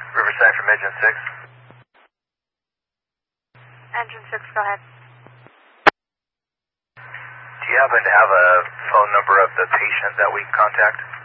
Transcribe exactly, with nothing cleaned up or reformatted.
Riverside from Engine six. Engine six, go ahead. Do you happen to have a phone number of the patient that we contact?